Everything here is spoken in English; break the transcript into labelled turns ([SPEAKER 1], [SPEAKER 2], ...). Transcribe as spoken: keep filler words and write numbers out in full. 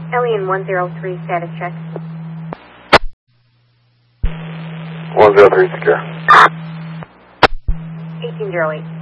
[SPEAKER 1] Alien one zero three, status check.
[SPEAKER 2] one zero three, secure.
[SPEAKER 1] eighteen zero eight.